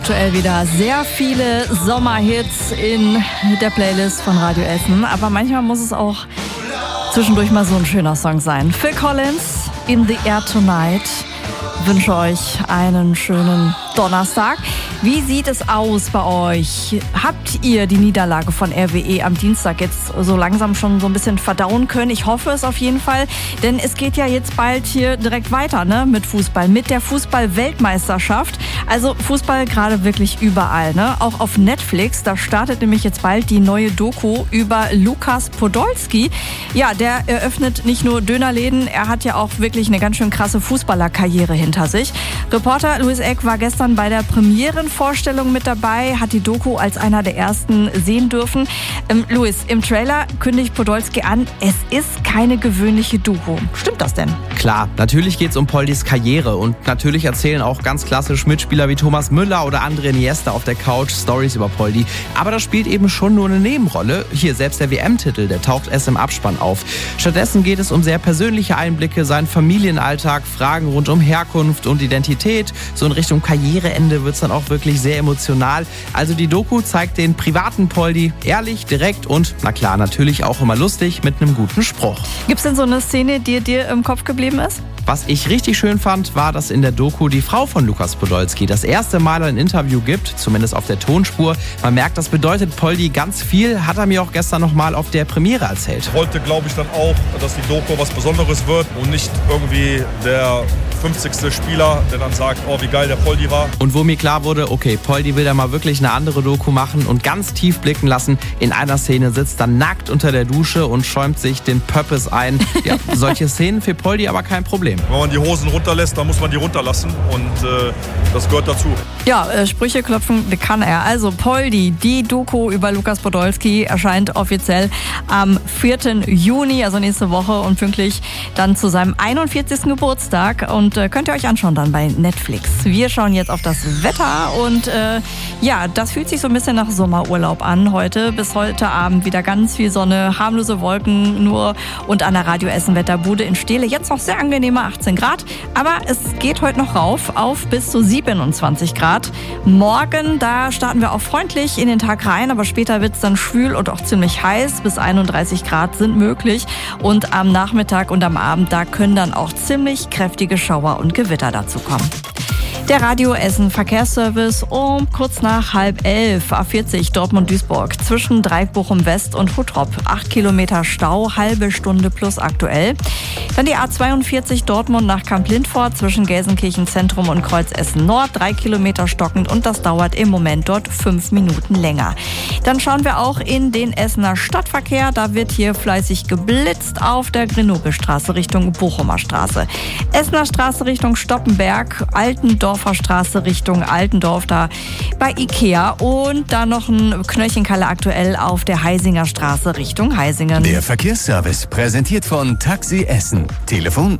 Aktuell wieder sehr viele Sommerhits in der Playlist von Radio Essen. Aber manchmal muss es auch zwischendurch mal so ein schöner Song sein. Phil Collins, In the Air Tonight. Ich wünsche euch einen schönen Donnerstag. Wie sieht es aus bei euch? Habt ihr die Niederlage von RWE am Dienstag jetzt so langsam schon so ein bisschen verdauen können? Ich hoffe es auf jeden Fall, denn es geht ja jetzt bald hier direkt weiter, ne, mit Fußball, mit der Fußball-Weltmeisterschaft. Also Fußball gerade wirklich überall, ne? Auch auf Netflix, da startet nämlich jetzt bald die neue Doku über Lukas Podolski. Ja, der eröffnet nicht nur Dönerläden, er hat ja auch wirklich eine ganz schön krasse Fußballerkarriere hinter sich. Reporter Louis Eck war gestern bei der Premierenvorstellung mit dabei, hat die Doku als einer der ersten sehen dürfen. Louis, im Trailer kündigt Podolski an, es ist keine gewöhnliche Doku. Stimmt das denn? Klar, natürlich geht es um Poldis Karriere und natürlich erzählen auch ganz klassisch Mitspieler wie Thomas Müller oder André Iniesta auf der Couch Stories über Poldi. Aber das spielt eben schon nur eine Nebenrolle. Hier, selbst der WM-Titel, der taucht erst im Abspann auf. Stattdessen geht es um sehr persönliche Einblicke, seinen Familienalltag, Fragen rund um Herkunft und Identität. So in Richtung Karriereende wird es dann auch wirklich sehr emotional. Also die Doku zeigt den privaten Poldi ehrlich, direkt und, na klar, natürlich auch immer lustig mit einem guten Spruch. Gibt's denn so eine Szene, die dir im Kopf geblieben ist? Was ich richtig schön fand, war, dass in der Doku die Frau von Lukas Podolski das erste Mal ein Interview gibt, zumindest auf der Tonspur. Man merkt, das bedeutet Poldi ganz viel, hat er mir auch gestern nochmal auf der Premiere erzählt. Ich wollte, glaube ich, dann auch, dass die Doku was Besonderes wird und nicht irgendwie der 50. Spieler, der dann sagt, oh, wie geil der Poldi war. Und wo mir klar wurde, okay, Poldi will da mal wirklich eine andere Doku machen und ganz tief blicken lassen. In einer Szene sitzt er nackt unter der Dusche und schäumt sich den Pöppes ein. Ja, solche Szenen für Poldi aber kein Problem. Wenn man die Hosen runterlässt, dann muss man die runterlassen und das gehört dazu. Ja, Sprüche klopfen kann er. Also Poldi, die Doku über Lukas Podolski erscheint offiziell am 4. Juni, also nächste Woche und pünktlich dann zu seinem 41. Geburtstag und könnt ihr euch anschauen dann bei Netflix. Wir schauen jetzt auf das Wetter und ja, das fühlt sich so ein bisschen nach Sommerurlaub an heute. Bis heute Abend wieder ganz viel Sonne, harmlose Wolken nur und an der Radio Essen Wetterbude in Steele jetzt noch sehr angenehme 18 Grad, aber es geht heute noch rauf auf bis zu 27 Grad. Morgen, da starten wir auch freundlich in den Tag rein, aber später wird es dann schwül und auch ziemlich heiß. Bis 31 Grad sind möglich und am Nachmittag und am Abend, da können dann auch ziemlich kräftige Schauer und Gewitter dazu kommen. Der Radio Essen Verkehrsservice um kurz nach 10:30, A40 Dortmund-Duisburg, zwischen Dreieck-Bochum West und Huttrop. 8 Kilometer Stau, halbe Stunde plus aktuell. Dann die A42 Dortmund nach Kamp-Lindfort, zwischen Gelsenkirchen Zentrum und Kreuz Essen Nord, 3 Kilometer stockend und das dauert im Moment dort 5 Minuten länger. Dann schauen wir auch in den Essener Stadtverkehr. Da wird hier fleißig geblitzt auf der Grenobelstraße Richtung Bochumer Straße. Essener Straße Richtung Stoppenberg, Altendorfer Straße Richtung Altendorf, da bei Ikea und dann noch ein Knöllchenkalle aktuell auf der Heisinger Straße Richtung Heisingen. Der Verkehrsservice präsentiert von Taxi Essen. Telefon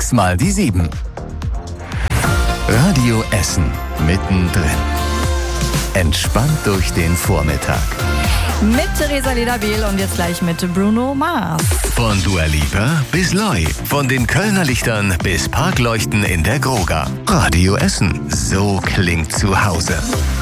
6x7. Radio Essen mittendrin. Entspannt durch den Vormittag. Mit Theresa Lederbehl und jetzt gleich mit Bruno Mars. Von Dua Lipa bis Loi. Von den Kölner Lichtern bis Parkleuchten in der Groga. Radio Essen. So klingt zu Hause.